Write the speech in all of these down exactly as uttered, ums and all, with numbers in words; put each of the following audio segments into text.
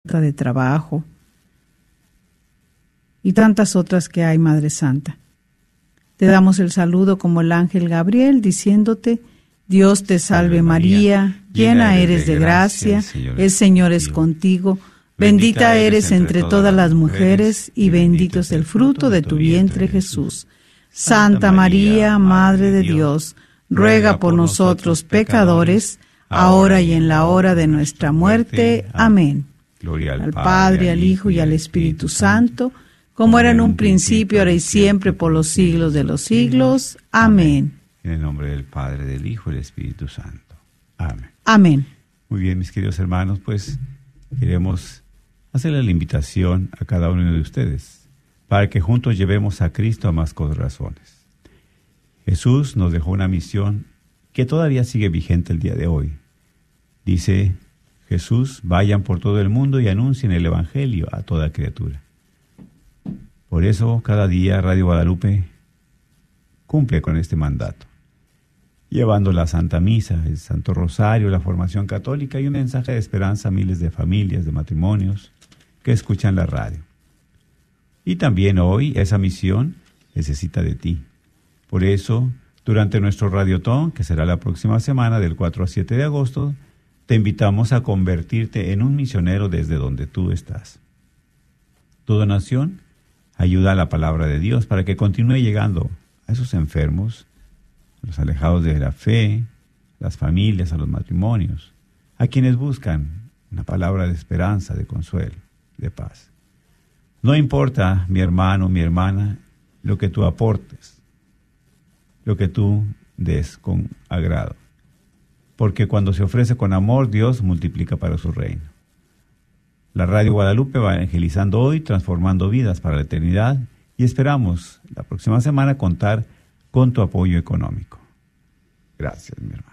falta de trabajo y tantas otras que hay, Madre Santa. Te damos el saludo como el ángel Gabriel, diciéndote: Dios te salve María, llena eres de gracia, el Señor es contigo, bendita eres entre todas las mujeres y bendito es el fruto de tu vientre, Jesús. Santa María, Madre de Dios, ruega por nosotros pecadores, ahora y en la hora de nuestra muerte. Amén. Gloria al Padre, al Hijo y al Espíritu Santo, como era en un principio, ahora y siempre, por los siglos de los siglos. Amén. En el nombre del Padre, del Hijo y del Espíritu Santo. Amén. Amén. Muy bien, mis queridos hermanos, pues queremos hacerle la invitación a cada uno de ustedes para que juntos llevemos a Cristo a más corazones. Jesús nos dejó una misión que todavía sigue vigente el día de hoy. Dice Jesús: vayan por todo el mundo y anuncien el Evangelio a toda criatura. Por eso, cada día Radio Guadalupe cumple con este mandato, llevando la Santa Misa, el Santo Rosario, la formación católica y un mensaje de esperanza a miles de familias, de matrimonios que escuchan la radio. Y también hoy esa misión necesita de ti. Por eso, durante nuestro Radiotón, que será la próxima semana del cuatro al siete de agosto, te invitamos a convertirte en un misionero desde donde tú estás. Tu donación ayuda a la palabra de Dios para que continúe llegando a esos enfermos, a los alejados de la fe, a las familias, a los matrimonios, a quienes buscan una palabra de esperanza, de consuelo, de paz. No importa, mi hermano, mi hermana, lo que tú aportes, lo que tú des con agrado, porque cuando se ofrece con amor, Dios multiplica para su reino. La Radio Guadalupe va evangelizando hoy, transformando vidas para la eternidad, y esperamos la próxima semana contar con tu apoyo económico. Gracias, mi hermano.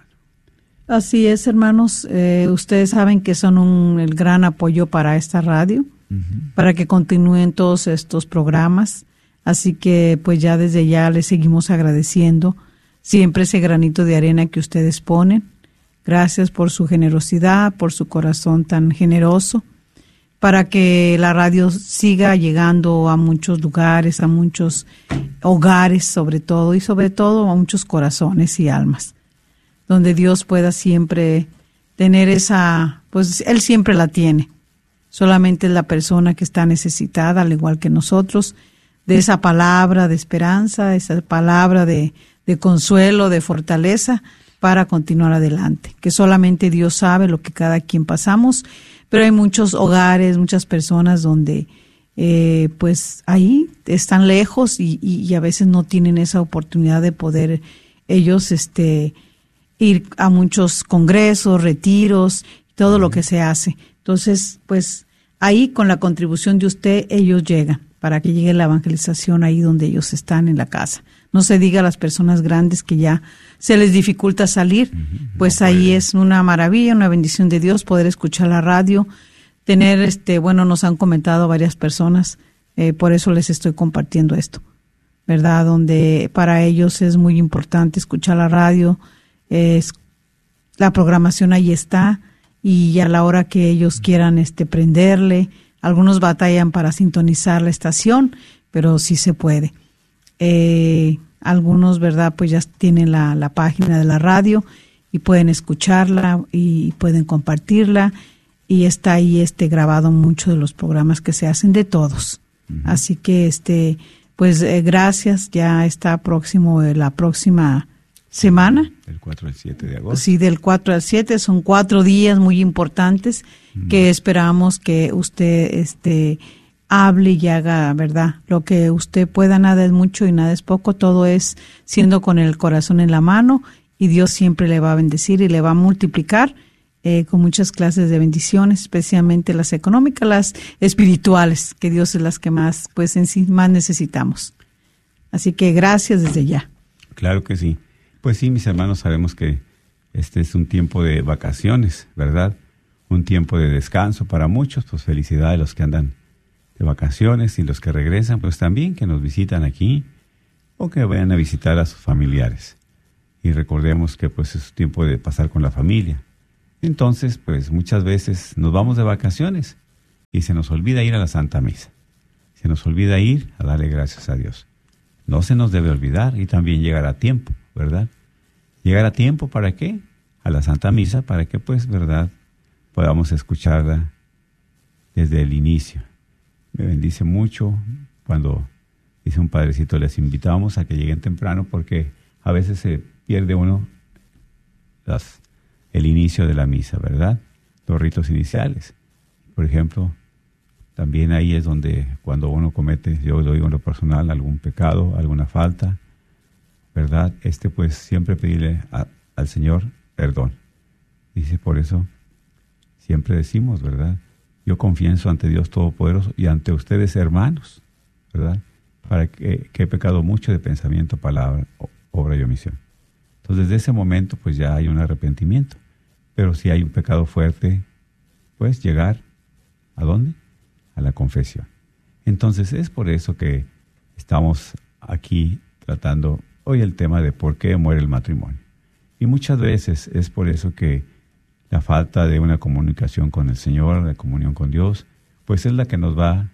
Así es, hermanos. Eh, ustedes saben que son un el gran apoyo para esta radio, uh-huh. para que continúen todos estos programas. Así que, pues ya desde ya les seguimos agradeciendo siempre ese granito de arena que ustedes ponen. Gracias por su generosidad, por su corazón tan generoso, para que la radio siga llegando a muchos lugares, a muchos hogares sobre todo, y sobre todo a muchos corazones y almas, donde Dios pueda siempre tener esa, pues Él siempre la tiene, solamente es la persona que está necesitada, al igual que nosotros, de esa palabra de esperanza, esa palabra de, de consuelo, de fortaleza, para continuar adelante, que solamente Dios sabe lo que cada quien pasamos. Pero hay muchos hogares, muchas personas donde eh, pues ahí están lejos y, y, y a veces no tienen esa oportunidad de poder ellos este ir a muchos congresos, retiros, todo lo que se hace. Entonces, pues ahí con la contribución de usted ellos llegan, para que llegue la evangelización ahí donde ellos están en la casa. No se diga a las personas grandes que ya se les dificulta salir, uh-huh. pues no ahí puede. Es una maravilla, una bendición de Dios poder escuchar la radio, tener, este, bueno, nos han comentado varias personas, eh, por eso les estoy compartiendo esto, ¿verdad? Donde para ellos es muy importante escuchar la radio, es, la programación ahí está, y a la hora que ellos quieran este, prenderle, algunos batallan para sintonizar la estación, pero sí se puede. Eh, algunos, ¿verdad? Pues ya tienen la, la página de la radio y pueden escucharla y pueden compartirla, y está ahí este grabado muchos de los programas que se hacen de todos. Uh-huh. Así que este pues eh, gracias, ya está próximo eh, la próxima semana. Del cuatro al siete de agosto. Sí, del cuatro al siete, son cuatro días muy importantes uh-huh. que esperamos que usted este hable y haga, ¿verdad? Lo que usted pueda, nada es mucho y nada es poco, todo es siendo con el corazón en la mano, y Dios siempre le va a bendecir y le va a multiplicar eh, con muchas clases de bendiciones, especialmente las económicas, las espirituales, que Dios es las que más, pues en sí, más necesitamos. Así que gracias desde ya. Claro que sí. Pues sí, mis hermanos, sabemos que este es un tiempo de vacaciones, ¿verdad? Un tiempo de descanso para muchos, pues felicidades a los que andan de vacaciones, y los que regresan, pues también que nos visitan aquí o que vayan a visitar a sus familiares. Y recordemos que pues es tiempo de pasar con la familia. Entonces, pues muchas veces nos vamos de vacaciones y se nos olvida ir a la Santa Misa. Se nos olvida ir a darle gracias a Dios. No se nos debe olvidar y también llegar a tiempo, ¿verdad? Llegar a tiempo, ¿para qué? A la Santa Misa, para que, pues, ¿verdad?, podamos escucharla desde el inicio. Me bendice mucho cuando, dice un padrecito, les invitamos a que lleguen temprano porque a veces se pierde uno las, el inicio de la misa, ¿verdad? Los ritos iniciales. Por ejemplo, también ahí es donde cuando uno comete, yo lo digo en lo personal, algún pecado, alguna falta, ¿verdad? Este pues siempre pedirle a, al Señor perdón. Dice, por eso siempre decimos, ¿verdad? Yo confieso ante Dios Todopoderoso y ante ustedes, hermanos, ¿verdad? Para que, que he pecado mucho de pensamiento, palabra, obra y omisión. Entonces, desde ese momento, pues ya hay un arrepentimiento. Pero si hay un pecado fuerte, pues llegar, ¿a dónde? A la confesión. Entonces, es por eso que estamos aquí tratando hoy el tema de por qué muere el matrimonio. Y muchas veces es por eso que la falta de una comunicación con el Señor, de comunión con Dios, pues es la que nos va,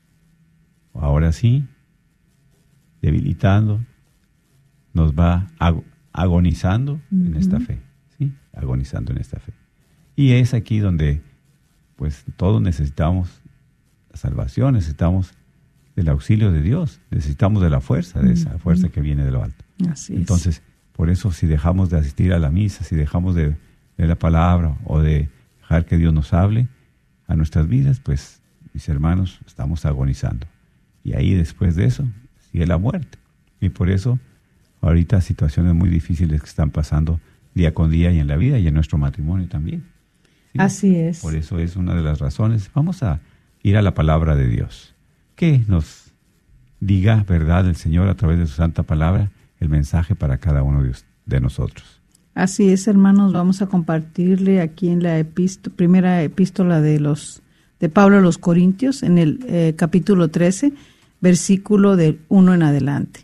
ahora sí, debilitando, nos va ag- agonizando uh-huh. en esta fe, ¿sí? Agonizando en esta fe. Y es aquí donde, pues, todos necesitamos la salvación, necesitamos del auxilio de Dios, necesitamos de la fuerza, de esa uh-huh. fuerza que viene de lo alto. Así es. Entonces, por eso si dejamos de asistir a la misa, si dejamos de, de la palabra o de dejar que Dios nos hable a nuestras vidas, pues, mis hermanos, estamos agonizando. Y ahí después de eso sigue la muerte. Y por eso ahorita situaciones muy difíciles que están pasando día con día y en la vida y en nuestro matrimonio también. ¿Sí? Así es. Por eso es una de las razones. Vamos a ir a la palabra de Dios. Que nos diga, verdad, el Señor a través de su santa palabra, el mensaje para cada uno de, de nosotros. Así es, hermanos, vamos a compartirle aquí en la epístola, primera epístola de los de Pablo a los Corintios, en el eh, capítulo trece, versículo del uno en adelante.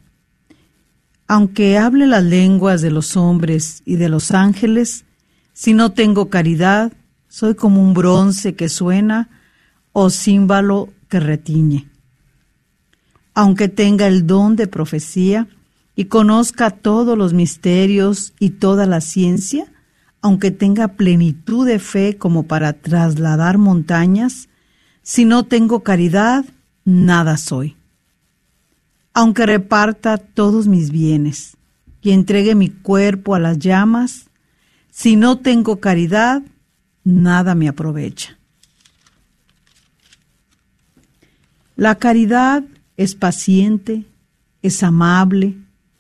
Aunque hable las lenguas de los hombres y de los ángeles, si no tengo caridad, soy como un bronce que suena o címbalo que retiñe. Aunque tenga el don de profecía y conozca todos los misterios y toda la ciencia, aunque tenga plenitud de fe como para trasladar montañas, si no tengo caridad, nada soy. Aunque reparta todos mis bienes y entregue mi cuerpo a las llamas, si no tengo caridad, nada me aprovecha. La caridad es paciente, es amable.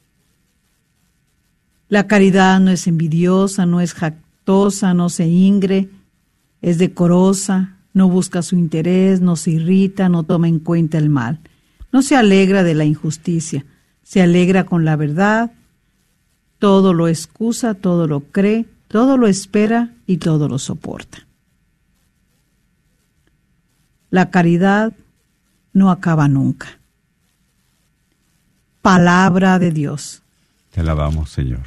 La caridad no es envidiosa, no es jactosa, no se ingre, es decorosa, no busca su interés, no se irrita, no toma en cuenta el mal. No se alegra de la injusticia, se alegra con la verdad, todo lo excusa, todo lo cree, todo lo espera y todo lo soporta. La caridad no acaba nunca. Palabra de Dios. Te alabamos, Señor.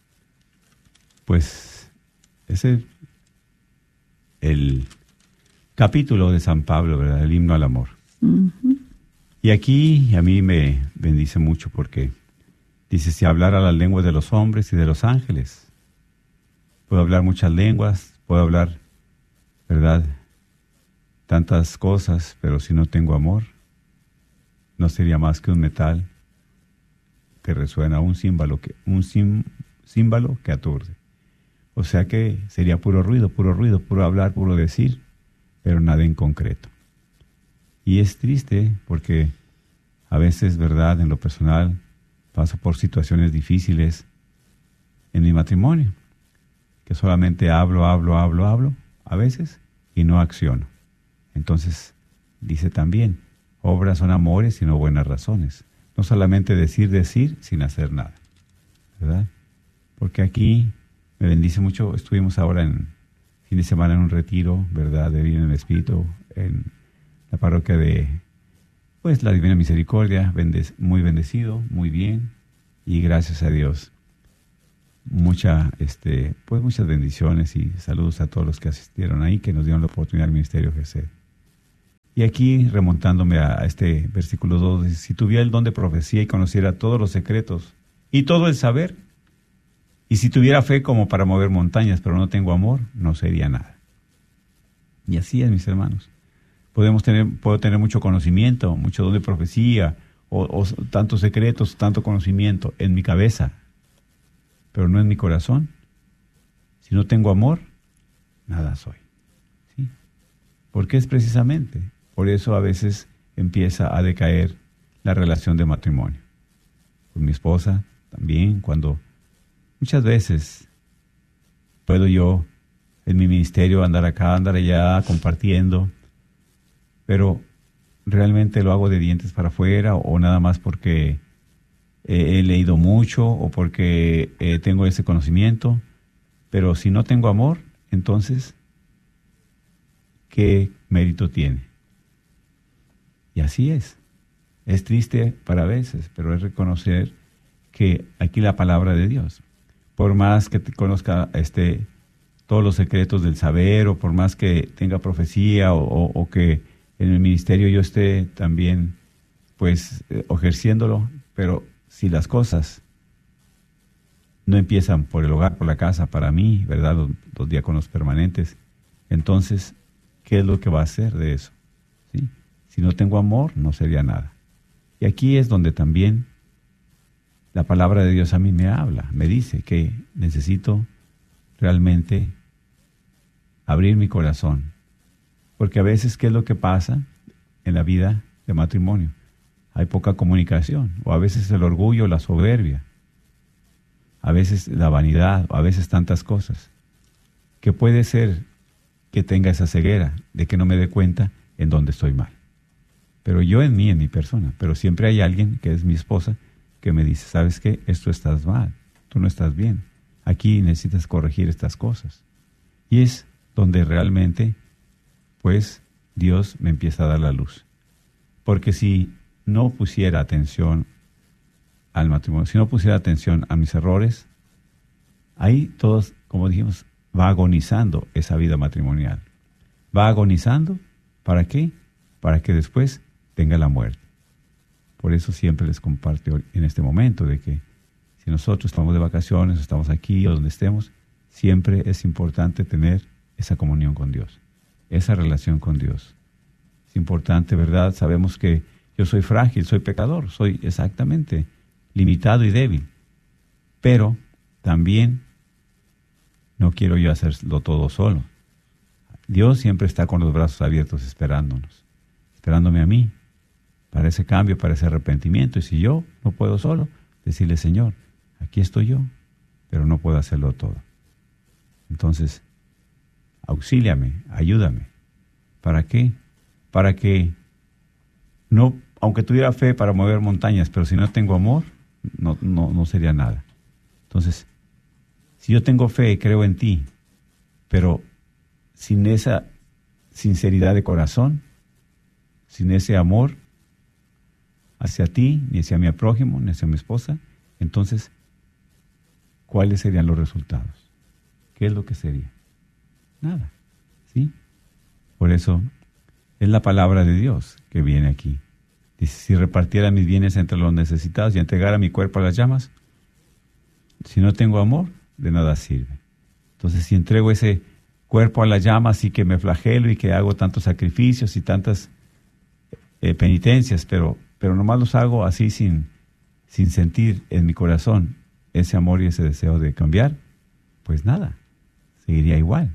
Pues ese es el capítulo de San Pablo, ¿verdad? El himno al amor. Uh-huh. Y aquí a mí me bendice mucho porque dice, si hablara las lenguas de los hombres y de los ángeles, puedo hablar muchas lenguas, puedo hablar, ¿verdad?, tantas cosas, pero si no tengo amor, no sería más que un metal que resuena, un címbalo que, un sim, címbalo que aturde. O sea que sería puro ruido, puro ruido, puro hablar, puro decir, pero nada en concreto. Y es triste porque a veces, verdad, en lo personal, paso por situaciones difíciles en mi matrimonio, que solamente hablo, hablo, hablo, hablo, a veces, y no acciono. Entonces, dice también, obras son amores y no buenas razones. No solamente decir, decir, sin hacer nada, ¿verdad? Porque aquí me bendice mucho, estuvimos ahora en fin de semana en un retiro, ¿verdad?, de vida en el Espíritu, en la parroquia de, pues, la Divina Misericordia, bendec- muy bendecido, muy bien, y gracias a Dios, mucha, este, pues, muchas bendiciones y saludos a todos los que asistieron ahí, que nos dieron la oportunidad del Ministerio G C. Y aquí, remontándome a este versículo dos, dice, si tuviera el don de profecía y conociera todos los secretos y todo el saber, y si tuviera fe como para mover montañas, pero no tengo amor, no sería nada. Y así es, mis hermanos. Podemos tener, puedo tener mucho conocimiento, mucho don de profecía, o, o tantos secretos, tanto conocimiento en mi cabeza, pero no en mi corazón. Si no tengo amor, nada soy. ¿Sí? Porque es precisamente por eso a veces empieza a decaer la relación de matrimonio. Con mi esposa también, cuando muchas veces puedo yo en mi ministerio andar acá, andar allá, compartiendo, pero realmente lo hago de dientes para afuera o, o nada más porque eh, he leído mucho o porque eh, tengo ese conocimiento, pero si no tengo amor, entonces, ¿qué mérito tiene? Y así es. Es triste para veces, pero es reconocer que aquí la palabra de Dios, por más que te conozca este, todos los secretos del saber, o por más que tenga profecía, o, o, o que en el ministerio yo esté también, pues, eh, ejerciéndolo, pero si las cosas no empiezan por el hogar, por la casa, para mí, ¿verdad? Los, los diáconos permanentes, entonces, ¿qué es lo que va a hacer de eso? ¿Sí? Si no tengo amor, no sería nada. Y aquí es donde también la palabra de Dios a mí me habla, me dice que necesito realmente abrir mi corazón. Porque a veces, ¿qué es lo que pasa en la vida de matrimonio? Hay poca comunicación, o a veces el orgullo, la soberbia, a veces la vanidad, o a veces tantas cosas, que puede ser que tenga esa ceguera de que no me dé cuenta en dónde estoy mal. Pero yo en mí, en mi persona, pero siempre hay alguien que es mi esposa que me dice, ¿sabes qué? Esto estás mal, tú no estás bien, aquí necesitas corregir estas cosas. Y es donde realmente, pues, Dios me empieza a dar la luz. Porque si no pusiera atención al matrimonio, si no pusiera atención a mis errores, ahí todos, como dijimos, va agonizando esa vida matrimonial. Va agonizando, ¿para qué? Para que después tenga la muerte. Por eso siempre les comparto en este momento de que si nosotros estamos de vacaciones, estamos aquí o donde estemos, siempre es importante tener esa comunión con Dios, esa relación con Dios. Es importante, ¿verdad? Sabemos que yo soy frágil, soy pecador, soy exactamente limitado y débil, pero también no quiero yo hacerlo todo solo. Dios siempre está con los brazos abiertos esperándonos, esperándome a mí para ese cambio, para ese arrepentimiento. Y si yo no puedo solo, decirle, Señor, aquí estoy yo, pero no puedo hacerlo todo. Entonces, auxíliame, ayúdame. ¿Para qué? Para que no, aunque tuviera fe para mover montañas, pero si no tengo amor, no, no, no sería nada. Entonces, si yo tengo fe y creo en ti, pero sin esa sinceridad de corazón, sin ese amor hacia ti, ni hacia mi prójimo, ni hacia mi esposa, entonces, ¿cuáles serían los resultados? ¿Qué es lo que sería? Nada, ¿sí? Por eso es la palabra de Dios que viene aquí. Dice, si repartiera mis bienes entre los necesitados y entregara mi cuerpo a las llamas, si no tengo amor, de nada sirve. Entonces, si entrego ese cuerpo a las llamas y que me flagelo y que hago tantos sacrificios y tantas eh, penitencias, pero, pero nomás los hago así sin, sin sentir en mi corazón ese amor y ese deseo de cambiar, pues nada, seguiría igual.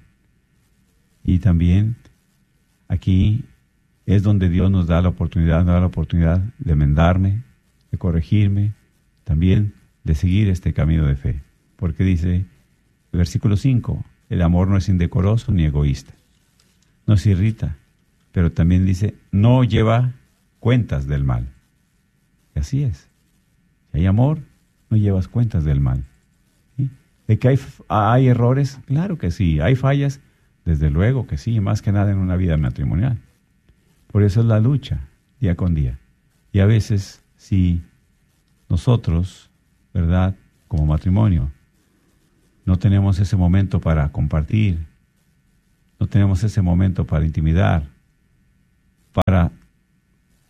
Y también aquí es donde Dios nos da la oportunidad, nos da la oportunidad de enmendarme, de corregirme, también de seguir este camino de fe. Porque dice el versículo cinco, el amor no es indecoroso ni egoísta, no se irrita, pero también dice, no lleva cuentas del mal. Y así es. Si hay amor, no llevas cuentas del mal. ¿Sí? ¿De que hay, hay errores? Claro que sí. ¿Hay fallas? Desde luego que sí, más que nada en una vida matrimonial. Por eso es la lucha, día con día. Y a veces, si nosotros, ¿verdad?, como matrimonio, no tenemos ese momento para compartir, no tenemos ese momento para intimidar, para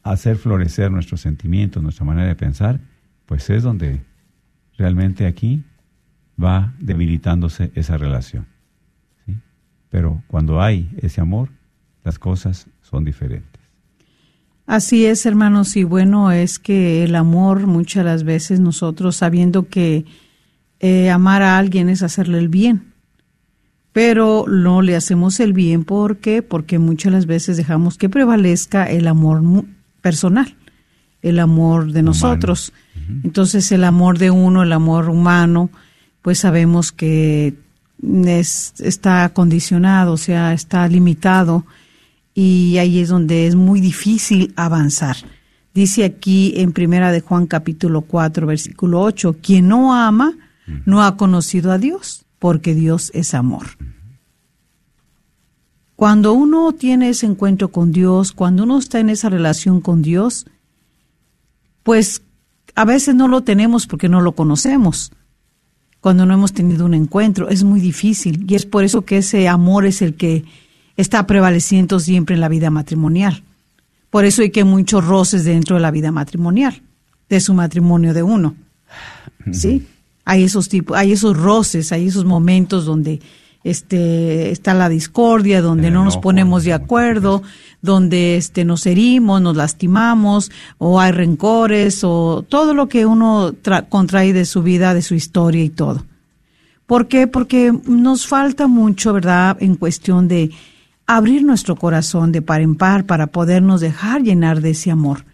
hacer florecer nuestros sentimientos, nuestra manera de pensar, pues es donde realmente aquí va debilitándose esa relación, ¿sí? Pero cuando hay ese amor, las cosas son diferentes. Así es, hermanos, y bueno, es que el amor muchas las veces nosotros sabiendo que eh, amar a alguien es hacerle el bien, pero no le hacemos el bien, ¿por qué? Porque muchas las veces dejamos que prevalezca el amor personal, el amor de nosotros. Uh-huh. Entonces el amor de uno, el amor humano, pues sabemos que es, está condicionado, o sea, está limitado, y ahí es donde es muy difícil avanzar. Dice aquí en Primera de Juan capítulo cuatro, versículo ocho, quien no ama uh-huh. no ha conocido a Dios, porque Dios es amor. Cuando uno tiene ese encuentro con Dios, cuando uno está en esa relación con Dios, pues a veces no lo tenemos porque no lo conocemos. Cuando no hemos tenido un encuentro, es muy difícil, y es por eso que ese amor es el que está prevaleciendo siempre en la vida matrimonial. Por eso hay que muchos roces dentro de la vida matrimonial, de su matrimonio de uno. ¿Sí? Hay esos tipos, hay esos roces, hay esos momentos donde este está la discordia, donde no nos ponemos de acuerdo, donde este nos herimos, nos lastimamos, o hay rencores, o todo lo que uno tra- contrae de su vida, de su historia y todo. ¿Por qué? Porque nos falta mucho, ¿verdad?, en cuestión de abrir nuestro corazón de par en par para podernos dejar llenar de ese amor.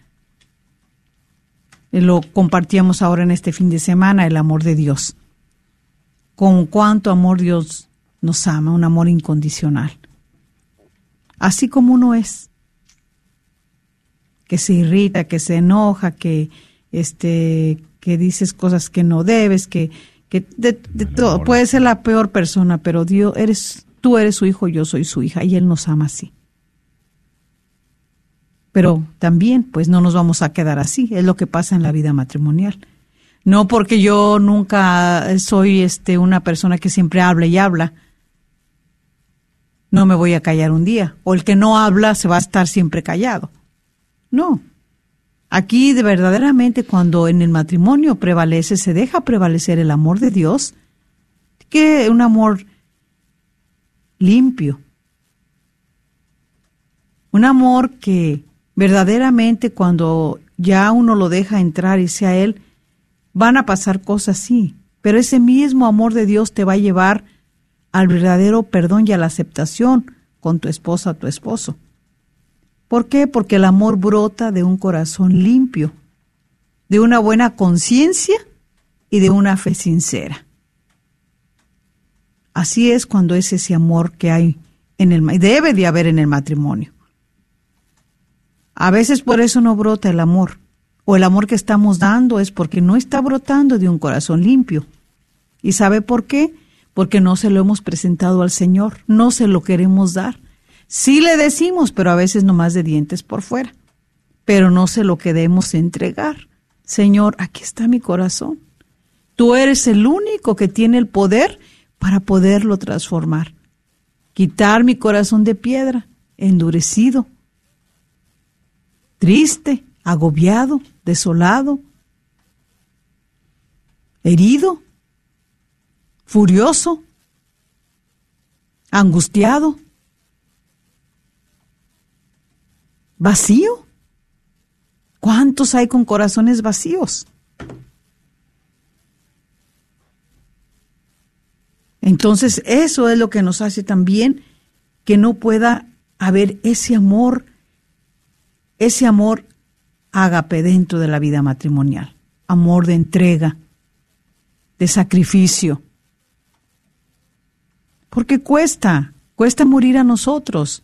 Lo compartíamos ahora en este fin de semana, el amor de Dios. Con cuánto amor Dios nos ama, un amor incondicional. Así como uno es, que se irrita, que se enoja, que este, que dices cosas que no debes, que, que de, de todo, puede ser la peor persona, pero Dios, eres, tú eres su hijo, yo soy su hija, y Él nos ama así. Pero también, pues no nos vamos a quedar así, es lo que pasa en la vida matrimonial. No porque yo nunca soy este una persona que siempre habla y habla, no me voy a callar un día, o el que no habla se va a estar siempre callado. No. Aquí de verdaderamente cuando en el matrimonio prevalece, se deja prevalecer el amor de Dios, que es un amor limpio, un amor que verdaderamente cuando ya uno lo deja entrar y sea Él, van a pasar cosas, sí, pero ese mismo amor de Dios te va a llevar al verdadero perdón y a la aceptación con tu esposa o tu esposo. ¿Por qué? Porque el amor brota de un corazón limpio, de una buena conciencia y de una fe sincera. Así es cuando es ese amor que hay en el, debe de haber en el matrimonio. A veces por eso no brota el amor, o el amor que estamos dando es porque no está brotando de un corazón limpio. ¿Y sabe por qué? Porque no se lo hemos presentado al Señor, no se lo queremos dar. Sí le decimos, pero a veces nomás de dientes por fuera, pero no se lo queremos entregar. Señor, aquí está mi corazón. Tú eres el único que tiene el poder para poderlo transformar. Quitar mi corazón de piedra, endurecido, triste, agobiado, desolado, herido, furioso, angustiado, vacío. ¿Cuántos hay con corazones vacíos? Entonces, eso es lo que nos hace también que no pueda haber ese amor, ese amor ágape dentro de la vida matrimonial. Amor de entrega, de sacrificio. Porque cuesta, cuesta morir a nosotros.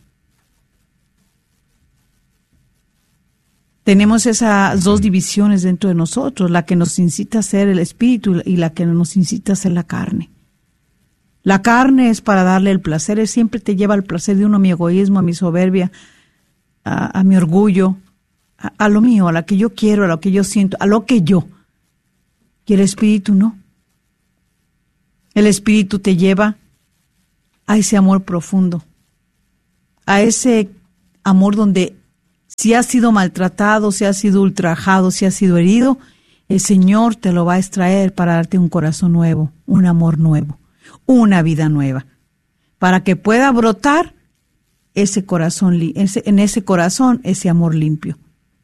Tenemos esas dos divisiones dentro de nosotros, la que nos incita a ser el espíritu y la que nos incita a ser la carne. La carne es para darle el placer, él siempre te lleva al placer de uno, a mi egoísmo, a mi soberbia, a, a mi orgullo, a, a lo mío, a lo que yo quiero, a lo que yo siento, a lo que yo. Y el espíritu no. El espíritu te lleva a ese amor profundo, a ese amor donde Si has sido maltratado, si has sido ultrajado, si has sido herido, el Señor te lo va a extraer para darte un corazón nuevo, un amor nuevo, una vida nueva, para que pueda brotar ese corazón, ese, en ese corazón ese amor limpio.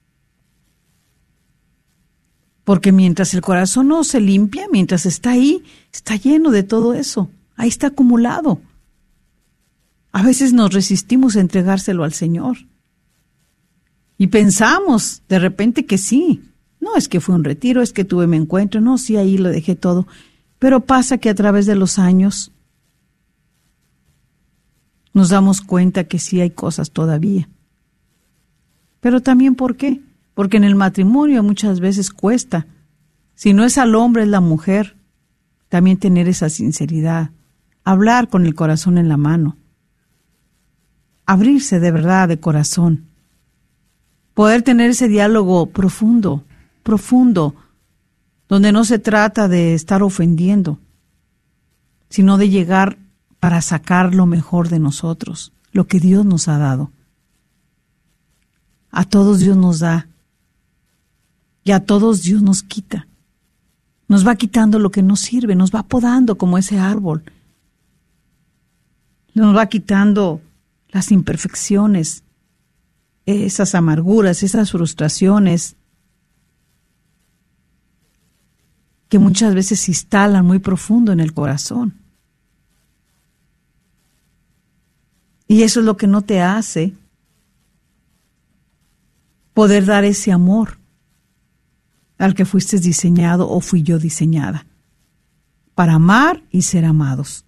Porque mientras el corazón no se limpia, mientras está ahí, está lleno de todo eso, ahí está acumulado. A veces nos resistimos a entregárselo al Señor. Y pensamos de repente que sí. No, es que fue un retiro, es que tuve mi encuentro. No, sí, ahí lo dejé todo. Pero pasa que a través de los años nos damos cuenta que sí hay cosas todavía. Pero también, ¿por qué? Porque en el matrimonio muchas veces cuesta. Si no es al hombre, es la mujer. También tener esa sinceridad. Hablar con el corazón en la mano. Abrirse de verdad, de corazón. Poder tener ese diálogo profundo, profundo, donde no se trata de estar ofendiendo, sino de llegar para sacar lo mejor de nosotros, lo que Dios nos ha dado. A todos Dios nos da, y a todos Dios nos quita. Nos va quitando lo que no sirve, nos va podando como ese árbol. Nos va quitando las imperfecciones, esas amarguras, esas frustraciones que muchas veces se instalan muy profundo en el corazón. Y eso es lo que no te hace poder dar ese amor al que fuiste diseñado o fui yo diseñada, para amar y ser amados.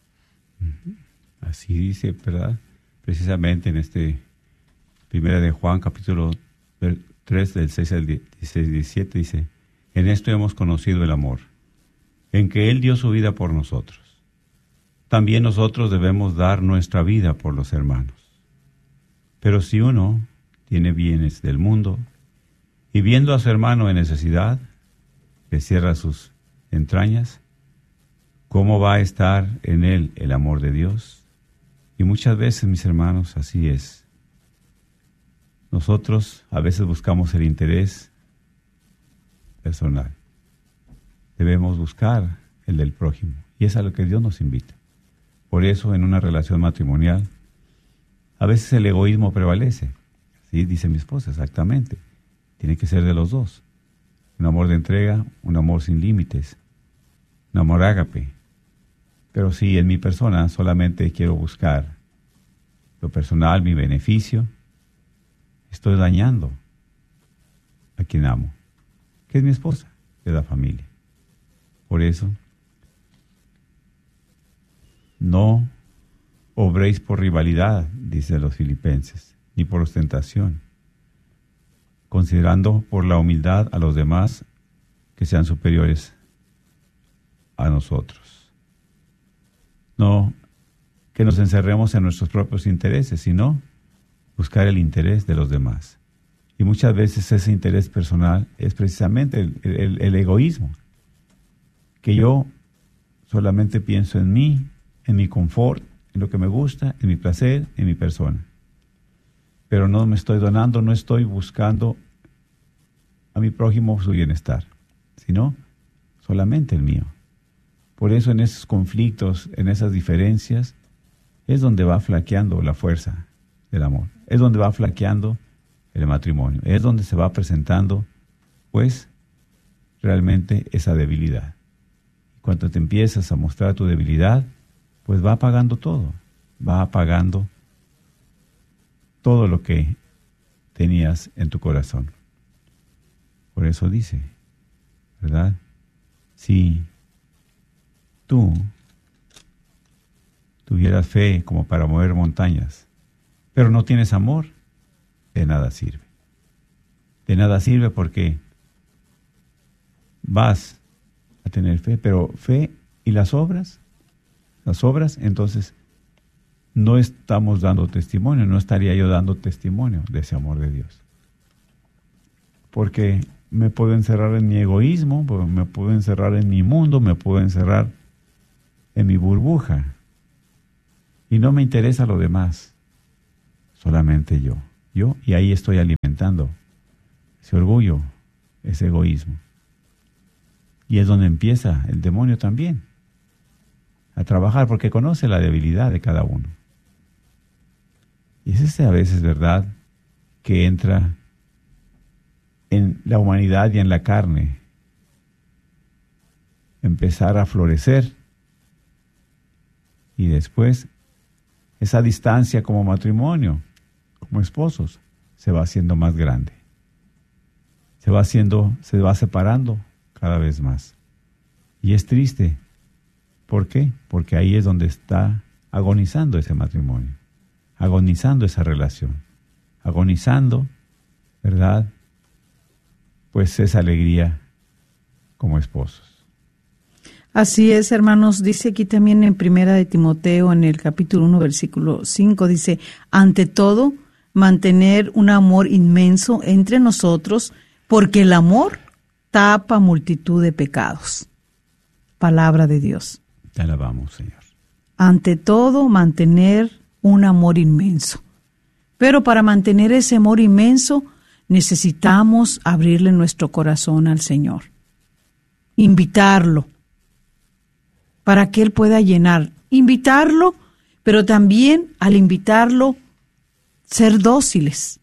Así dice, ¿verdad? Precisamente en este Primera de Juan, capítulo tres, del seis al dieciséis, diecisiete, dice: en esto hemos conocido el amor, en que Él dio su vida por nosotros. También nosotros debemos dar nuestra vida por los hermanos. Pero si uno tiene bienes del mundo, y viendo a su hermano en necesidad, le cierra sus entrañas, ¿cómo va a estar en él el amor de Dios? Y muchas veces, mis hermanos, así es. Nosotros a veces buscamos el interés personal. Debemos buscar el del prójimo, y es a lo que Dios nos invita. Por eso, en una relación matrimonial, a veces el egoísmo prevalece. Así dice mi esposa, exactamente. Tiene que ser de los dos. Un amor de entrega, un amor sin límites, un amor ágape. Pero si en mi persona solamente quiero buscar lo personal, mi beneficio, estoy dañando a quien amo, que es mi esposa, que es la familia. Por eso, no obréis por rivalidad, dice los filipenses, ni por ostentación, considerando por la humildad a los demás que sean superiores a nosotros. No que nos encerremos en nuestros propios intereses, sino buscar el interés de los demás. Y muchas veces ese interés personal es precisamente el, el, el egoísmo, que yo solamente pienso en mí, en mi confort, en lo que me gusta, en mi placer, en mi persona. Pero no me estoy donando, no estoy buscando a mi prójimo su bienestar, sino solamente el mío. Por eso en esos conflictos, en esas diferencias, es donde va flaqueando la fuerza del amor. Es donde va flaqueando el matrimonio. Es donde se va presentando, pues, realmente esa debilidad. Cuando te empiezas a mostrar tu debilidad, pues va apagando todo. Va apagando todo lo que tenías en tu corazón. Por eso dice, ¿verdad? Si tú tuvieras fe como para mover montañas, pero no tienes amor, de nada sirve. De nada sirve porque vas a tener fe, pero fe y las obras, las obras, entonces no estamos dando testimonio, no estaría yo dando testimonio de ese amor de Dios. Porque me puedo encerrar en mi egoísmo, me puedo encerrar en mi mundo, me puedo encerrar en mi burbuja. Y no me interesa lo demás, solamente yo. yo, y ahí estoy alimentando ese orgullo, ese egoísmo. Y es donde empieza el demonio también a trabajar, porque conoce la debilidad de cada uno. Y es ese a veces, ¿verdad?, que entra en la humanidad y en la carne, empezar a florecer, y después esa distancia como matrimonio, como esposos, se va haciendo más grande. Se va haciendo, se va separando cada vez más. Y es triste. ¿Por qué? Porque ahí es donde está agonizando ese matrimonio, agonizando esa relación, agonizando, ¿verdad?, pues esa alegría como esposos. Así es, hermanos. Dice aquí también en Primera de Timoteo, en el capítulo uno, versículo cinco, dice, ante todo, mantener un amor inmenso entre nosotros, porque el amor tapa multitud de pecados. Palabra de Dios. Te alabamos, Señor. Ante todo, mantener un amor inmenso. Pero para mantener ese amor inmenso, necesitamos abrirle nuestro corazón al Señor. Invitarlo, para que Él pueda llenar. Invitarlo, pero también al invitarlo, ser dóciles,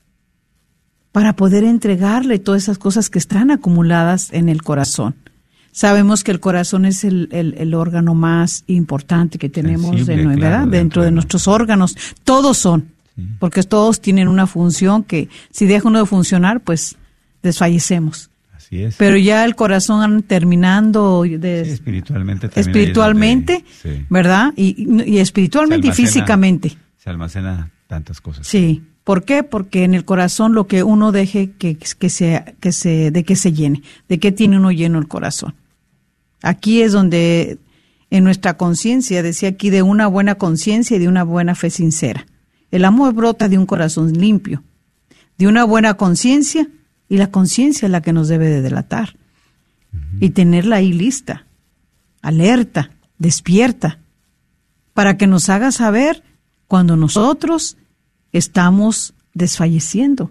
para poder entregarle todas esas cosas que están acumuladas en el corazón. Sabemos que el corazón es el, el, el órgano más importante que tenemos Sensible, de, ¿verdad? claro, dentro, dentro de, de nuestros órganos. Todos son, sí, porque todos tienen una función que si deja uno de funcionar, pues desfallecemos. Así es. Pero ya el corazón terminando de, sí, espiritualmente, espiritualmente, donde, sí, ¿verdad? Y, y espiritualmente almacena, y físicamente. Se almacena tantas cosas. Sí. ¿Por qué? Porque en el corazón lo que uno deje que, que se, que se, de que se llene, de qué tiene uno lleno el corazón. Aquí es donde en nuestra conciencia, decía aquí, de una buena conciencia y de una buena fe sincera. El amor brota de un corazón limpio, de una buena conciencia, y la conciencia es la que nos debe de delatar. Uh-huh. Y tenerla ahí lista, alerta, despierta, para que nos haga saber cuando nosotros estamos desfalleciendo.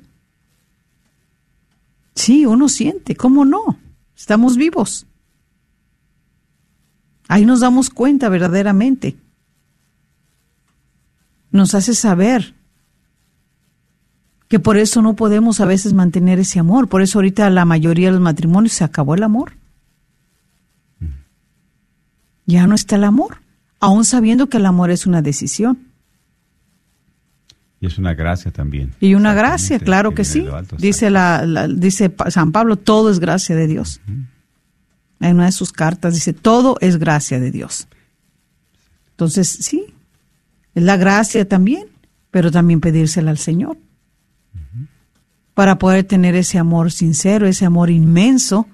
Sí, uno siente, ¿cómo no? Estamos vivos. Ahí nos damos cuenta verdaderamente. Nos hace saber que por eso no podemos a veces mantener ese amor. Por eso ahorita la mayoría de los matrimonios se acabó el amor. Ya no está el amor, aún sabiendo que el amor es una decisión. Y es una gracia también. Y una gracia, claro que, que sí. Alto, dice la, la dice San Pablo, todo es gracia de Dios. Uh-huh. En una de sus cartas dice, todo es gracia de Dios. Entonces, sí, es la gracia también, pero también pedírsela al Señor. Uh-huh. Para poder tener ese amor sincero, ese amor inmenso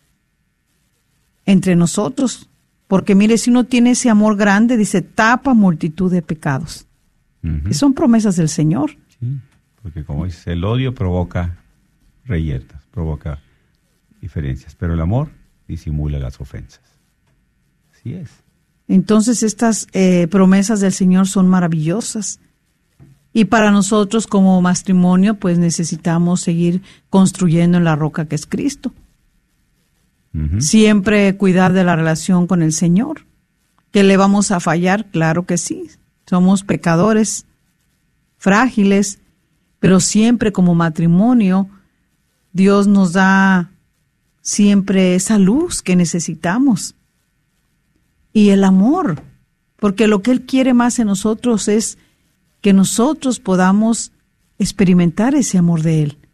entre nosotros. Porque mire, si uno tiene ese amor grande, dice, tapa multitud de pecados. Uh-huh. Que son promesas del Señor. Sí, porque como dice, el odio provoca reyertas, provoca diferencias, pero el amor disimula las ofensas. Así es. Entonces estas eh, promesas del Señor son maravillosas. Y para nosotros como matrimonio, pues necesitamos seguir construyendo en la roca que es Cristo. Uh-huh. Siempre cuidar de la relación con el Señor. ¿Que le vamos a fallar? Claro que sí. Somos pecadores, frágiles, pero siempre como matrimonio, Dios nos da siempre esa luz que necesitamos. Y el amor, porque lo que Él quiere más en nosotros es que nosotros podamos experimentar ese amor de Él.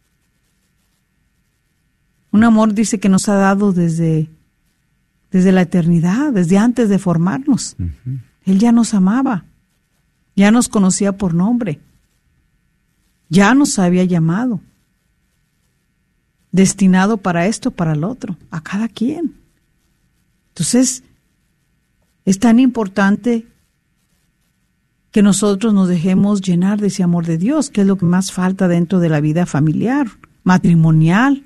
Un amor, dice, que nos ha dado desde, desde la eternidad, desde antes de formarnos. Uh-huh. Él ya nos amaba. Ya nos conocía por nombre. Ya nos había llamado. Destinado para esto, para el otro. A cada quien. Entonces, es tan importante que nosotros nos dejemos llenar de ese amor de Dios, que es lo que más falta dentro de la vida familiar, matrimonial.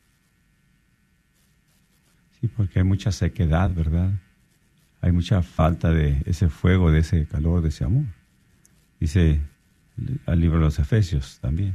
Sí, porque hay mucha sequedad, ¿verdad? Hay mucha falta de ese fuego, de ese calor, de ese amor. Dice al libro de los Efesios también.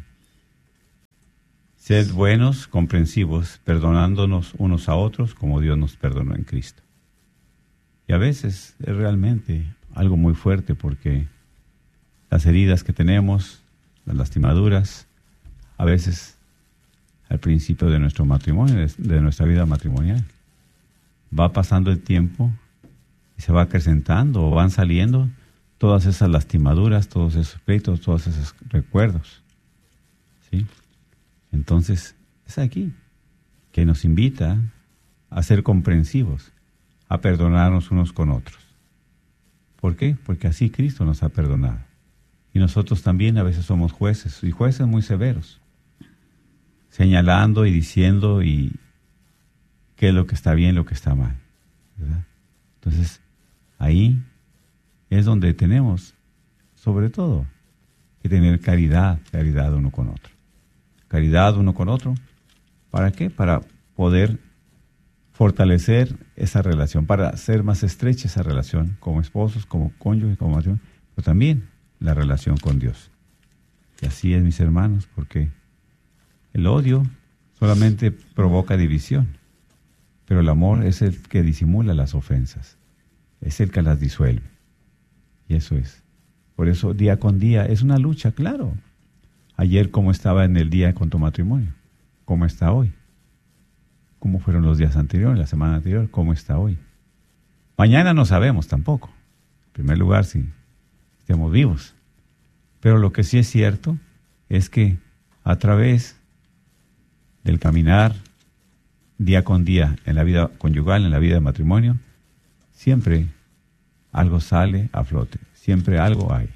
Sed buenos, comprensivos, perdonándonos unos a otros como Dios nos perdonó en Cristo. Y a veces es realmente algo muy fuerte porque las heridas que tenemos, las lastimaduras, a veces al principio de nuestro matrimonio, de nuestra vida matrimonial, va pasando el tiempo y se va acrecentando o van saliendo todas esas lastimaduras, todos esos pleitos, todos esos recuerdos. ¿Sí? Entonces, es aquí que nos invita a ser comprensivos, a perdonarnos unos con otros. ¿Por qué? Porque así Cristo nos ha perdonado. Y nosotros también a veces somos jueces, y jueces muy severos, señalando y diciendo y qué es lo que está bien, lo que está mal, ¿verdad? Entonces, ahí es donde tenemos, sobre todo, que tener caridad, caridad uno con otro. Caridad uno con otro, ¿para qué? Para poder fortalecer esa relación, para hacer más estrecha esa relación como esposos, como cónyuges, como matrimonio, pero también la relación con Dios. Y así es, mis hermanos, porque el odio solamente provoca división, pero el amor es el que disimula las ofensas, es el que las disuelve. Y eso es. Por eso, día con día, es una lucha, claro. Ayer, ¿cómo estaba en el día con tu matrimonio? ¿Cómo está hoy? ¿Cómo fueron los días anteriores, la semana anterior? ¿Cómo está hoy? Mañana no sabemos tampoco. En primer lugar, si estemos vivos. Pero lo que sí es cierto es que a través del caminar día con día en la vida conyugal, en la vida de matrimonio, siempre algo sale a flote, siempre algo hay.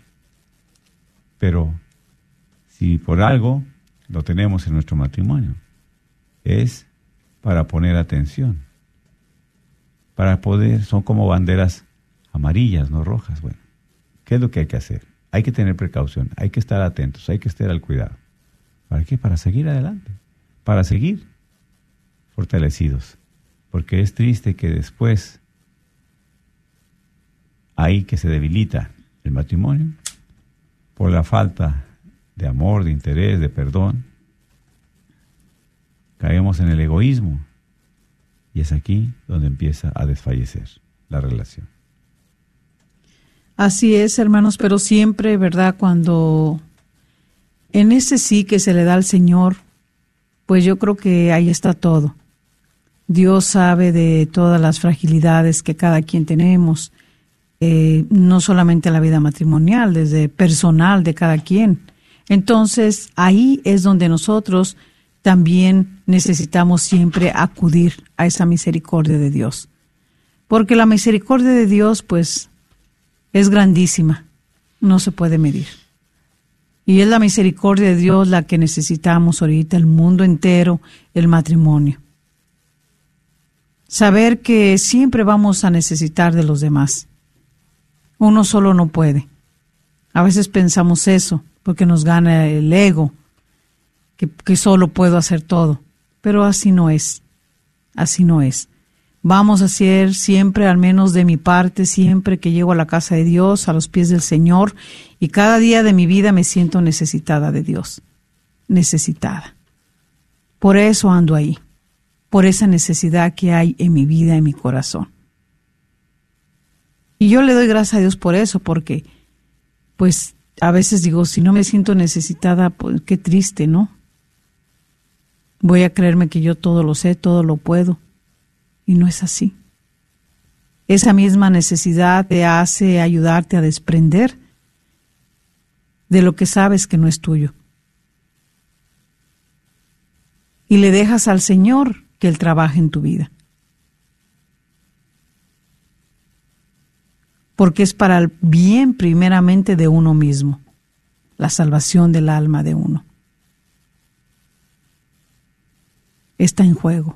Pero si por algo lo tenemos en nuestro matrimonio, es para poner atención, para poder, son como banderas amarillas, no rojas. Bueno, ¿qué es lo que hay que hacer? Hay que tener precaución, hay que estar atentos, hay que estar al cuidado. ¿Para qué? Para seguir adelante, para seguir fortalecidos, porque es triste que después, ahí que se debilita el matrimonio, por la falta de amor, de interés, de perdón, caemos en el egoísmo y es aquí donde empieza a desfallecer la relación. Así es, hermanos, pero siempre, ¿verdad? Cuando en ese sí que se le da al Señor, pues yo creo que ahí está todo. Dios sabe de todas las fragilidades que cada quien tenemos, eh, no solamente la vida matrimonial, desde personal de cada quien. Entonces, ahí es donde nosotros también necesitamos siempre acudir a esa misericordia de Dios. Porque la misericordia de Dios, pues, es grandísima, no se puede medir. Y es la misericordia de Dios la que necesitamos ahorita, el mundo entero, el matrimonio. Saber que siempre vamos a necesitar de los demás. Uno solo no puede. A veces pensamos eso, porque nos gana el ego, que, que solo puedo hacer todo. Pero así no es, así no es. Vamos a hacer siempre, al menos de mi parte, siempre que llego a la casa de Dios, a los pies del Señor, y cada día de mi vida me siento necesitada de Dios, necesitada. Por eso ando ahí, por esa necesidad que hay en mi vida, en mi corazón. Y yo le doy gracias a Dios por eso, porque, pues, a veces digo, si no me siento necesitada, pues qué triste, ¿no? Voy a creerme que yo todo lo sé, todo lo puedo. Y no es así. Esa misma necesidad te hace ayudarte a desprender de lo que sabes que no es tuyo. Y le dejas al Señor que Él trabaje en tu vida. Porque es para el bien primeramente de uno mismo, la salvación del alma de uno. Está en juego.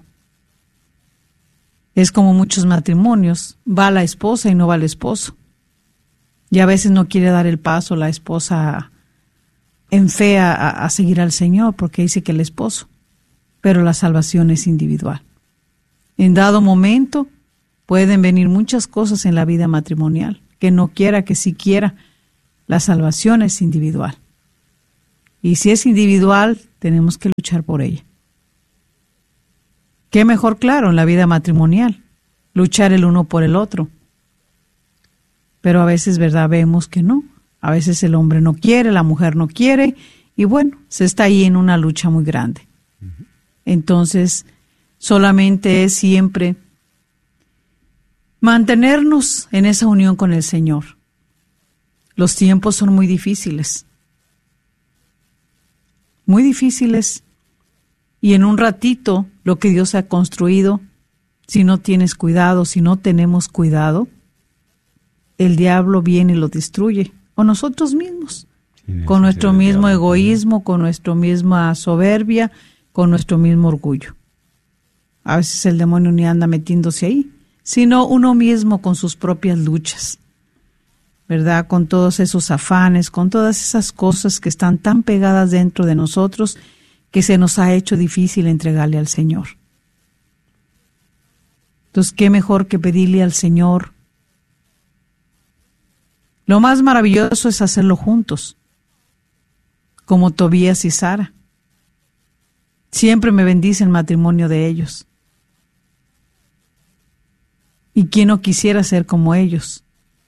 Es como muchos matrimonios, va la esposa y no va el esposo. Y a veces no quiere dar el paso la esposa en fe a, a seguir al Señor porque dice que el esposo. Pero la salvación es individual. En dado momento pueden venir muchas cosas en la vida matrimonial, que no quiera, que sí quiera. La salvación es individual. Y si es individual, tenemos que luchar por ella. ¿Qué mejor, claro, en la vida matrimonial? Luchar el uno por el otro. Pero a veces, ¿verdad? Vemos que no. A veces el hombre no quiere, la mujer no quiere, y bueno, se está ahí en una lucha muy grande. Uh-huh. Entonces, solamente es siempre mantenernos en esa unión con el Señor. Los tiempos son muy difíciles. Muy difíciles. Y en un ratito, lo que Dios ha construido, si no tienes cuidado, si no tenemos cuidado, el diablo viene y lo destruye. O nosotros mismos, sí, con nuestro mismo egoísmo, con nuestra misma soberbia, con nuestro mismo orgullo. A veces el demonio ni anda metiéndose ahí, sino uno mismo con sus propias luchas, ¿verdad? Con todos esos afanes, con todas esas cosas que están tan pegadas dentro de nosotros que se nos ha hecho difícil entregarle al Señor. Entonces, ¿qué mejor que pedirle al Señor? Lo más maravilloso es hacerlo juntos, como Tobías y Sara. Siempre me bendice el matrimonio de ellos. ¿Y quién no quisiera ser como ellos?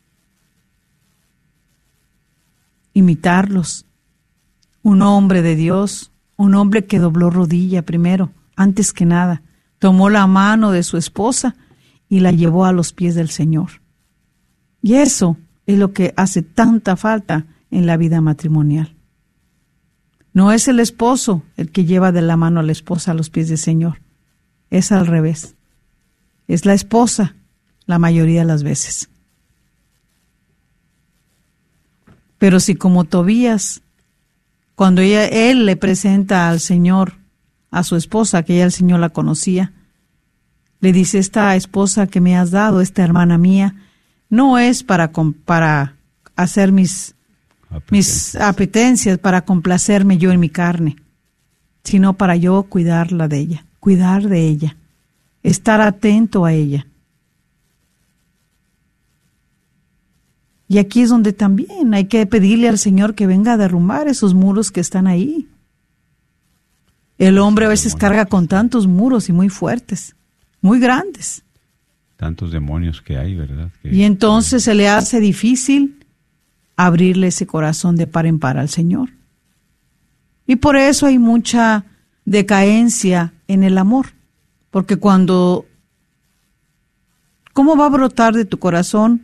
Imitarlos. Un hombre de Dios, un hombre que dobló rodilla primero, antes que nada, tomó la mano de su esposa y la llevó a los pies del Señor. Y eso es lo que hace tanta falta en la vida matrimonial. No es el esposo el que lleva de la mano a la esposa a los pies del Señor. Es al revés. Es la esposa la mayoría de las veces. Pero si como Tobías, cuando ella, él le presenta al Señor a su esposa, que ya el Señor la conocía, le dice: esta esposa que me has dado, esta hermana mía, no es para, para hacer mis apetencias. mis apetencias, para complacerme yo en mi carne, sino para yo cuidarla de ella, cuidar de ella, estar atento a ella. Y aquí es donde también hay que pedirle al Señor que venga a derrumbar esos muros que están ahí. El hombre a veces carga con tantos muros y muy fuertes, muy grandes. Tantos demonios que hay, ¿verdad? Que, y entonces se le hace difícil abrirle ese corazón de par en par al Señor. Y por eso hay mucha decadencia en el amor. Porque cuando... ¿Cómo va a brotar de tu corazón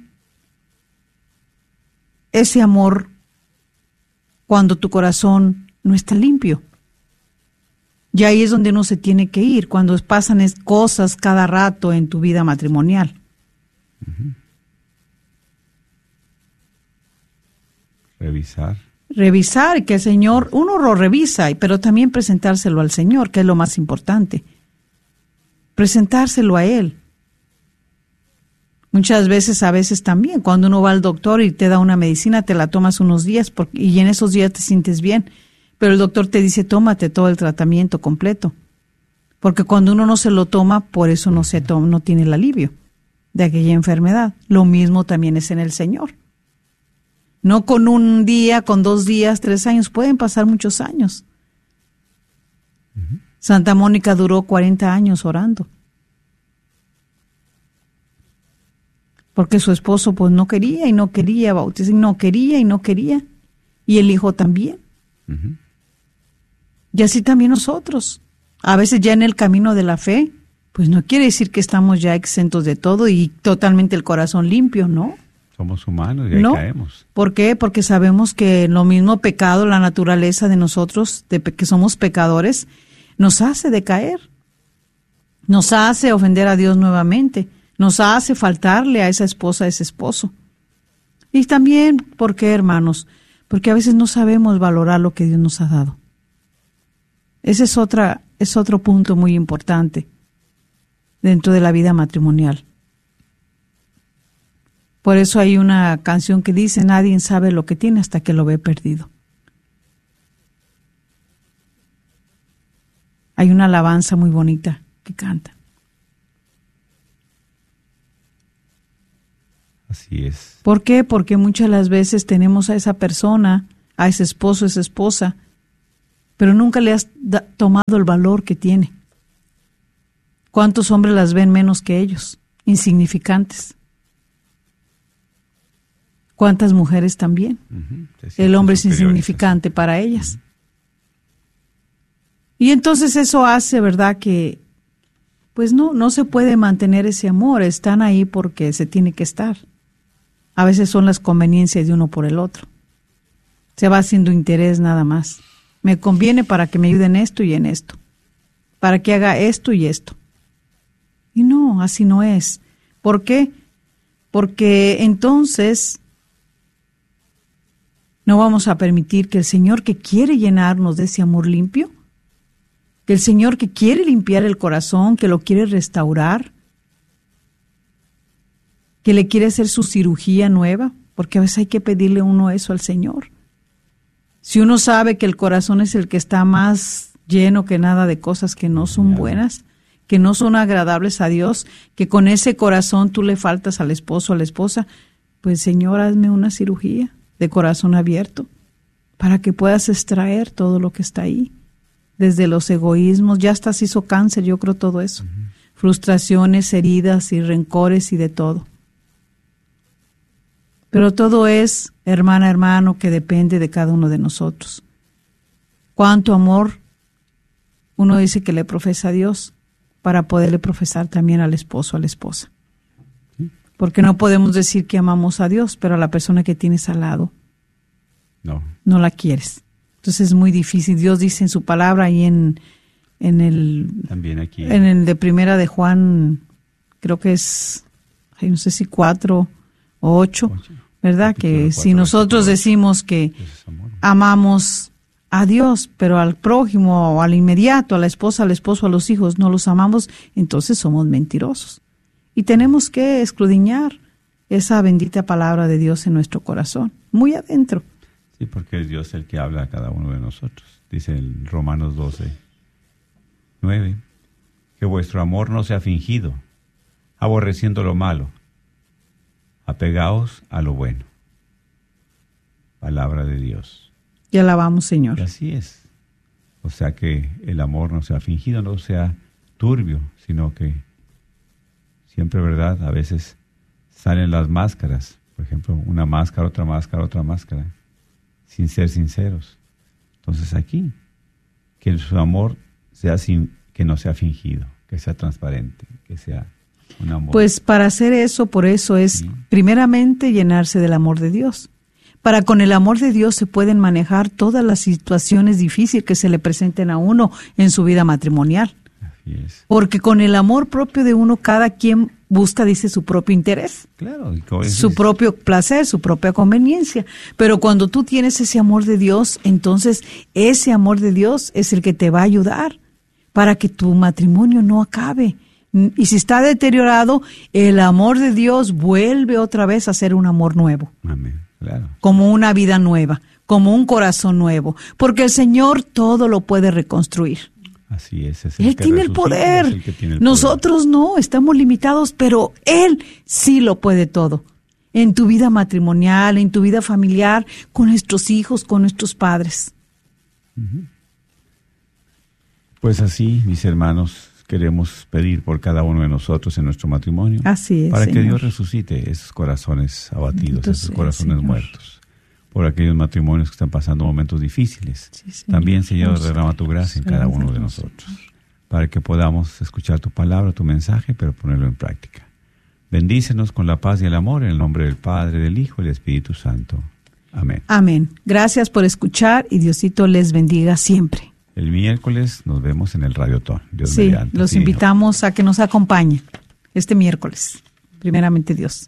ese amor cuando tu corazón no está limpio? Y ahí es donde uno se tiene que ir, cuando pasan cosas cada rato en tu vida matrimonial. Uh-huh. Revisar. Revisar, que el Señor, uno lo revisa, pero también presentárselo al Señor, que es lo más importante. Presentárselo a Él. Muchas veces, a veces también, cuando uno va al doctor y te da una medicina, te la tomas unos días porque, y en esos días te sientes bien. Pero el doctor te dice: tómate todo el tratamiento completo. Porque cuando uno no se lo toma, por eso no se toma, no tiene el alivio de aquella enfermedad. Lo mismo también es en el Señor. No con un día, con dos días, tres años, pueden pasar muchos años. Uh-huh. Santa Mónica duró cuarenta años orando. Porque su esposo pues no quería y no quería bautizar, y no quería y no quería. Y el hijo también. Uh-huh. Y así también nosotros. A veces ya en el camino de la fe, pues no quiere decir que estamos ya exentos de todo y totalmente el corazón limpio, ¿no? Somos humanos y ahí no. caemos. ¿Por qué? Porque sabemos que lo mismo pecado, la naturaleza de nosotros, de que somos pecadores, nos hace decaer. Nos hace ofender a Dios nuevamente. Nos hace faltarle a esa esposa, a ese esposo. Y también, ¿por qué, hermanos? Porque a veces no sabemos valorar lo que Dios nos ha dado. Ese es, otra, es otro punto muy importante dentro de la vida matrimonial. Por eso hay una canción que dice: nadie sabe lo que tiene hasta que lo ve perdido. Hay una alabanza muy bonita que canta. Así es. ¿Por qué? Porque muchas de las veces tenemos a esa persona, a ese esposo, a esa esposa, pero nunca le has da- tomado el valor que tiene. ¿Cuántos hombres las ven menos que ellos? Insignificantes. ¿Cuántas mujeres también? Uh-huh. El hombre es insignificante para ellas. Uh-huh. Y entonces eso hace, ¿verdad?, que pues no, no se puede mantener ese amor. Están ahí porque se tiene que estar. A veces son las conveniencias de uno por el otro. Se va haciendo interés nada más. Me conviene para que me ayuden esto y en esto. Para que haga esto y esto. Y no, así no es. ¿Por qué? Porque entonces no vamos a permitir que el Señor, que quiere llenarnos de ese amor limpio, que el Señor que quiere limpiar el corazón, que lo quiere restaurar, que le quiere hacer su cirugía nueva, porque a veces hay que pedirle uno eso al Señor. Si uno sabe que el corazón es el que está más lleno que nada de cosas que no son buenas, que no son agradables a Dios, que con ese corazón tú le faltas al esposo o a la esposa, pues Señor, hazme una cirugía de corazón abierto para que puedas extraer todo lo que está ahí. Desde los egoísmos, ya hasta se hizo cáncer, yo creo todo eso. Uh-huh. Frustraciones, heridas y rencores y de todo. Pero todo es, hermana, hermano, que depende de cada uno de nosotros. Cuánto amor uno dice que le profesa a Dios para poderle profesar también al esposo, a la esposa. Porque no podemos decir que amamos a Dios, pero a la persona que tienes al lado no, no la quieres. Entonces es muy difícil. Dios dice en su palabra y en, en el también aquí en el de primera de Juan, creo que es, ay, no sé si cuatro o ocho, ocho. ¿Verdad? Que cuatro, si nosotros decimos que amamos a Dios, pero al prójimo o al inmediato, a la esposa, al esposo, a los hijos, no los amamos, entonces somos mentirosos. Y tenemos que escudriñar esa bendita palabra de Dios en nuestro corazón, muy adentro. Sí, porque es Dios el que habla a cada uno de nosotros. Dice en Romanos doce, nueve, que vuestro amor no sea fingido, aborreciendo lo malo, apegaos a lo bueno. Palabra de Dios. Y alabamos, Señor. Y así es. O sea que el amor no sea fingido, no sea turbio, sino que siempre, ¿verdad? A veces salen las máscaras. Por ejemplo, una máscara, otra máscara, otra máscara, sin ser sinceros. Entonces aquí, que su amor sea sin, que no sea fingido, que sea transparente, que sea un amor. Pues para hacer eso, por eso es sí. primeramente llenarse del amor de Dios. Para con el amor de Dios se pueden manejar todas las situaciones difíciles que se le presenten a uno en su vida matrimonial. Así es. Porque con el amor propio de uno, cada quien busca, dice, su propio interés, claro, su es... propio placer, su propia conveniencia. Pero cuando tú tienes ese amor de Dios, entonces ese amor de Dios es el que te va a ayudar para que tu matrimonio no acabe. Y si está deteriorado, el amor de Dios vuelve otra vez a ser un amor nuevo. Amén, claro. Como una vida nueva, como un corazón nuevo. Porque el Señor todo lo puede reconstruir. Así es. es el Él que tiene el poder. Es el que tiene el Nosotros poder. No, estamos limitados, pero Él sí lo puede todo. En tu vida matrimonial, en tu vida familiar, con nuestros hijos, con nuestros padres. Uh-huh. Pues así, mis hermanos, queremos pedir por cada uno de nosotros en nuestro matrimonio. Así es, para Señor. que Dios resucite esos corazones abatidos, Entonces, esos corazones Señor. muertos. Por aquellos matrimonios que están pasando momentos difíciles. Sí, Señor. También, Señor, derrama tu gracia en cada uno de nosotros, para que podamos escuchar tu palabra, tu mensaje, pero ponerlo en práctica. Bendícenos con la paz y el amor en el nombre del Padre, del Hijo y del Espíritu Santo. Amén. Amén. Gracias por escuchar y Diosito les bendiga siempre. El miércoles nos vemos en el Radiotón. Dios sí, mediante. los sí, invitamos a que nos acompañen este miércoles. Primeramente Dios.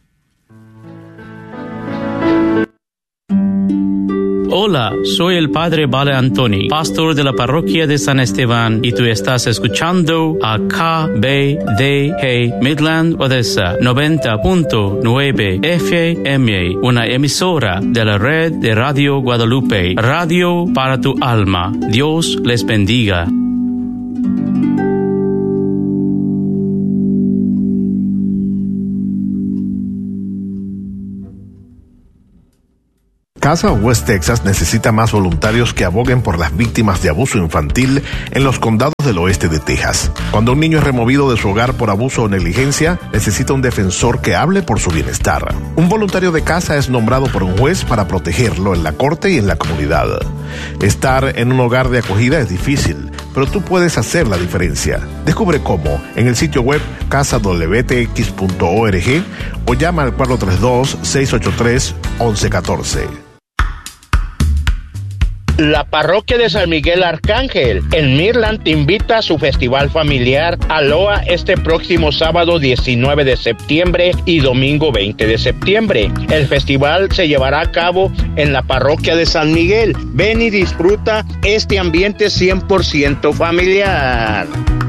Hola, soy el Padre Vale Antoni, pastor de la parroquia de San Esteban, y tú estás escuchando a K B D G Midland Odessa noventa punto nueve F M, una emisora de la red de Radio Guadalupe, radio para tu alma. Dios les bendiga. Casa West Texas necesita más voluntarios que aboguen por las víctimas de abuso infantil en los condados del oeste de Texas. Cuando un niño es removido de su hogar por abuso o negligencia, necesita un defensor que hable por su bienestar. Un voluntario de casa es nombrado por un juez para protegerlo en la corte y en la comunidad. Estar en un hogar de acogida es difícil, pero tú puedes hacer la diferencia. Descubre cómo en el sitio web casa w t x punto org o llama al cuatro tres dos, seis ocho tres, once catorce. La parroquia de San Miguel Arcángel en Midland te invita a su festival familiar Aloha este próximo sábado diecinueve de septiembre y domingo veinte de septiembre. El festival se llevará a cabo en la parroquia de San Miguel. Ven y disfruta este ambiente cien por ciento familiar.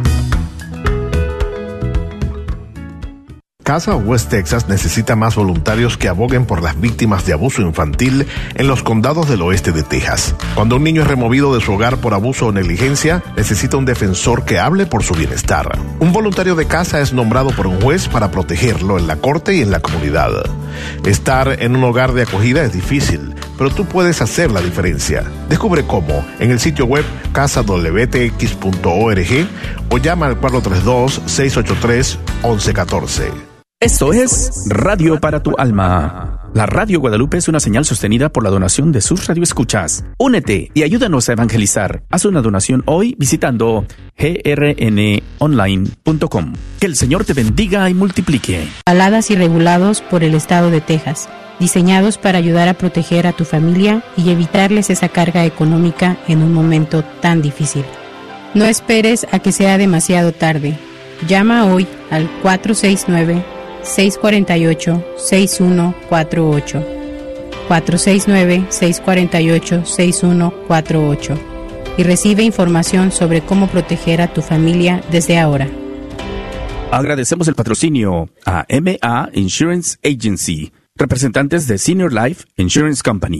Casa West Texas necesita más voluntarios que aboguen por las víctimas de abuso infantil en los condados del oeste de Texas. Cuando un niño es removido de su hogar por abuso o negligencia, necesita un defensor que hable por su bienestar. Un voluntario de casa es nombrado por un juez para protegerlo en la corte y en la comunidad. Estar en un hogar de acogida es difícil, pero tú puedes hacer la diferencia. Descubre cómo en el sitio web casa w t x punto org o llama al cuatro tres dos, seis ocho tres, once catorce. Esto es Radio para tu Alma. La Radio Guadalupe es una señal sostenida por la donación de sus radioescuchas. Únete y ayúdanos a evangelizar. Haz una donación hoy visitando g r n online punto com. Que el Señor te bendiga y multiplique. Aladas y regulados por el Estado de Texas, diseñados para ayudar a proteger a tu familia y evitarles esa carga económica en un momento tan difícil. No esperes a que sea demasiado tarde. Llama hoy al cuatro seis nueve, seis cuatro ocho, seis uno cuatro ocho. cuatro seis nueve, seis cuatro ocho, seis uno cuatro ocho y recibe información sobre cómo proteger a tu familia desde ahora. Agradecemos el patrocinio a M A Insurance Agency, representantes de Senior Life Insurance Company.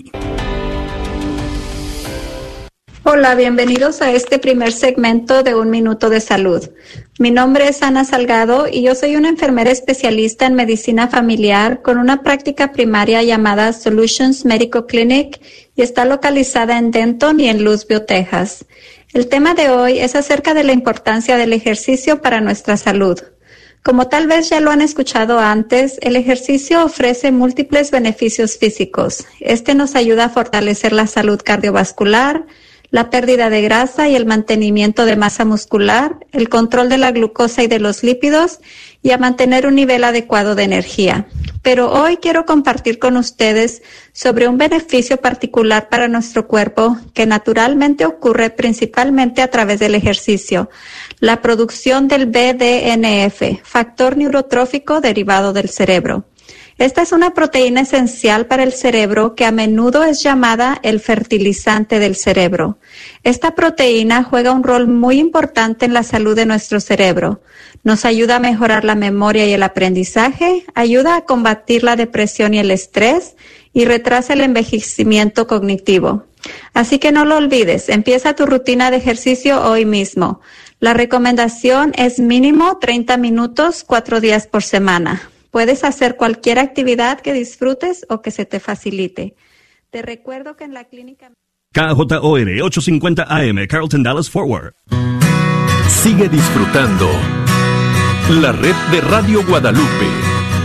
Hola, bienvenidos a este primer segmento de Un Minuto de Salud. Mi nombre es Ana Salgado y yo soy una enfermera especialista en medicina familiar con una práctica primaria llamada Solutions Medical Clinic y está localizada en Denton y en Louisville, Texas. El tema de hoy es acerca de la importancia del ejercicio para nuestra salud. Como tal vez ya lo han escuchado antes, el ejercicio ofrece múltiples beneficios físicos. Este nos ayuda a fortalecer la salud cardiovascular, la pérdida de grasa y el mantenimiento de masa muscular, el control de la glucosa y de los lípidos y a mantener un nivel adecuado de energía. Pero hoy quiero compartir con ustedes sobre un beneficio particular para nuestro cuerpo que naturalmente ocurre principalmente a través del ejercicio, la producción del B D N F, factor neurotrófico derivado del cerebro. Esta es una proteína esencial para el cerebro que a menudo es llamada el fertilizante del cerebro. Esta proteína juega un rol muy importante en la salud de nuestro cerebro. Nos ayuda a mejorar la memoria y el aprendizaje, ayuda a combatir la depresión y el estrés y retrasa el envejecimiento cognitivo. Así que no lo olvides, empieza tu rutina de ejercicio hoy mismo. La recomendación es mínimo treinta minutos, cuatro días por semana. Puedes hacer cualquier actividad que disfrutes o que se te facilite. Te recuerdo que en la clínica... K J O R ochocientos cincuenta A M, Carlton Dallas Forward. Sigue disfrutando la red de Radio Guadalupe.